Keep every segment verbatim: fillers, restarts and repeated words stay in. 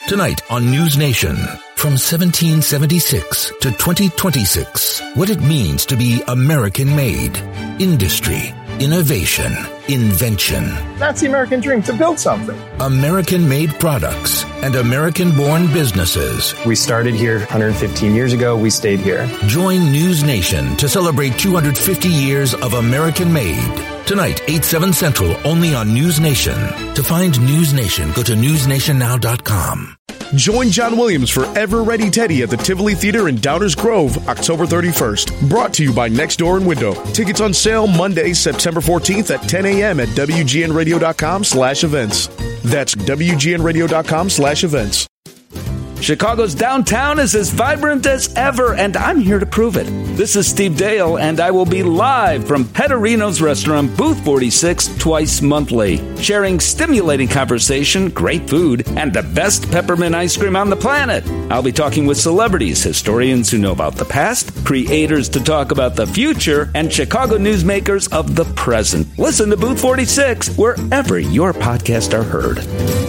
Tonight on News Nation, from seventeen seventy-six to twenty twenty-six, what it means to be American-made. Industry, innovation, invention. That's the American dream, to build something. American-made products and American-born businesses. We started here one hundred fifteen years ago. We stayed here. Join News Nation to celebrate two hundred fifty years of American-made. Tonight, eight, seven Central, only on News Nation. To find News Nation, go to news nation now dot com. Join John Williams for Ever Ready Teddy at the Tivoli Theater in Downers Grove, October thirty-first. Brought to you by Next Door and Window. Tickets on sale Monday, September fourteenth at ten a.m. at W G N radio dot com slash events. That's W G N radio dot com slash events. Chicago's downtown is as vibrant as ever, and I'm here to prove it. This is Steve Dale, and I will be live from Pedorino's Restaurant, Booth forty-six, twice monthly, sharing stimulating conversation, great food, and the best peppermint ice cream on the planet. I'll be talking with celebrities, historians who know about the past, creators to talk about the future, and Chicago newsmakers of the present. Listen to Booth forty-six wherever your podcasts are heard.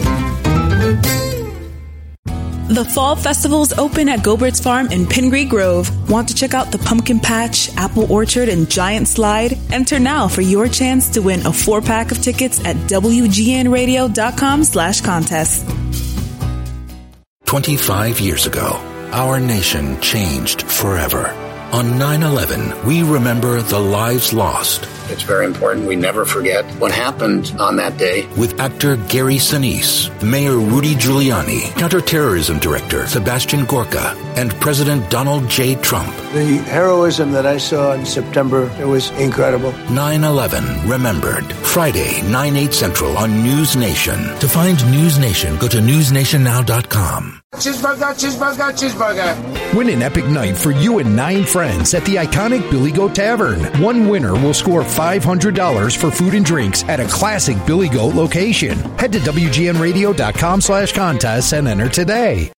The Fall Festival's open at Gobert's Farm in Pingree Grove. Want to check out the Pumpkin Patch, Apple Orchard, and Giant Slide? Enter now for your chance to win a four-pack of tickets at W G N radio dot com slash contest. twenty-five years ago, our nation changed forever. On nine eleven, we remember the lives lost. It's very important we never forget what happened on that day. With actor Gary Sinise, Mayor Rudy Giuliani, Counterterrorism Director Sebastian Gorka, and President Donald J. Trump. The heroism that I saw in September, it was incredible. nine eleven Remembered. Friday, nine, eight Central on News Nation. To find News Nation, go to news nation now dot com. Cheeseburger, cheeseburger, cheeseburger. Win an epic night for you and nine friends at the iconic Billy Goat Tavern. One winner will score five hundred dollars for food and drinks at a classic Billy Goat location. Head to W G N radio dot com slash contests and enter today.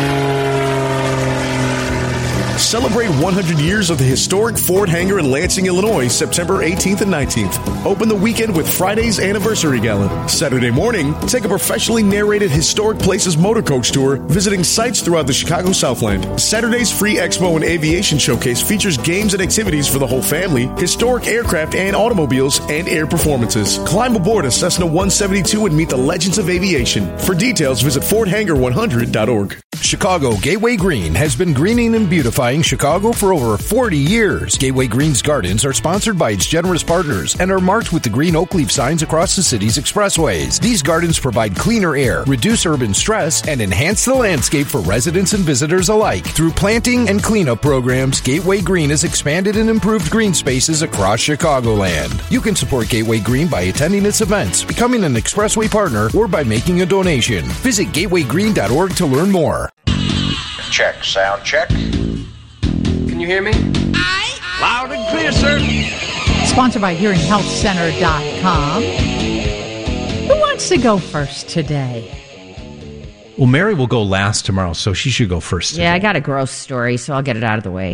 Celebrate one hundred years of the historic Ford Hangar in Lansing, Illinois, September eighteenth and nineteenth. Open the weekend with Friday's Anniversary Gala. Saturday morning, take a professionally narrated Historic Places motor coach tour, visiting sites throughout the Chicago Southland. Saturday's free Expo and Aviation Showcase features games and activities for the whole family, historic aircraft and automobiles, and air performances. Climb aboard a Cessna one seventy-two and meet the legends of aviation. For details, visit ford hanger one hundred dot org. Chicago Gateway Green has been greening and beautifying Chicago for over forty years. Gateway Green's gardens are sponsored by its generous partners and are marked with the green oak leaf signs across the city's expressways. These gardens provide cleaner air, reduce urban stress, and enhance the landscape for residents and visitors alike. Through planting and cleanup programs, Gateway Green has expanded and improved green spaces across Chicagoland. You can support Gateway Green by attending its events, becoming an expressway partner, or by making a donation. Visit gateway green dot org to learn more. Check, sound check. Can you hear me? Aye. Loud and clear, sir. Sponsored by hearing health center dot com. Who wants to go first today? Well, Mary will go last tomorrow, so she should go first today. Yeah, I got a gross story, so I'll get it out of the way.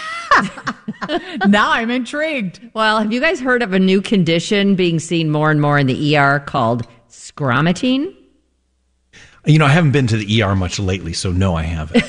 Now I'm intrigued. Well, have you guys heard of a new condition being seen more and more in the E R called scromatine? You know, I haven't been to the E R much lately, so no, I haven't.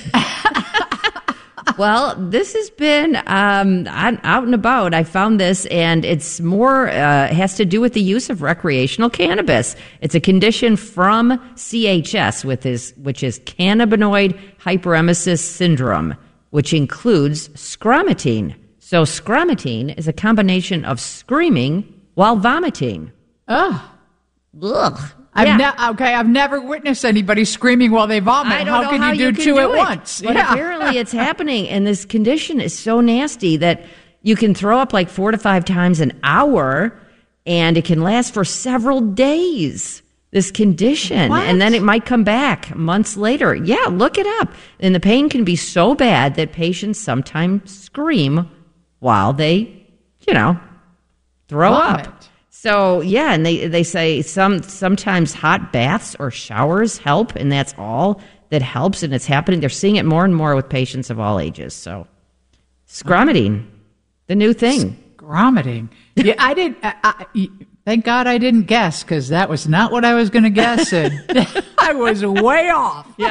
Well, this has been um, out and about. I found this, and it's more uh, has to do with the use of recreational cannabis. It's a condition from C H S, with his, which is cannabinoid hyperemesis syndrome, which includes scromatine. So scromatine is a combination of screaming while vomiting. Oh. Ugh. I've yeah. ne- okay, I've never witnessed anybody screaming while they vomit. I don't how know can how you do you can two do at it. once? But yeah. apparently it's happening, and this condition is so nasty that you can throw up like four to five times an hour, and it can last for several days, this condition. What? And then it might come back months later. Yeah, look it up. And the pain can be so bad that patients sometimes scream while they, you know, throw Vomit. up. So, yeah, and they, they say some sometimes hot baths or showers help, and that's all that helps, and it's happening. They're seeing it more and more with patients of all ages. So, scromatine, the new thing. Scromatine. Yeah, I did. I, I, thank God I didn't guess, because that was not what I was going to guess, and I was way off. Yeah.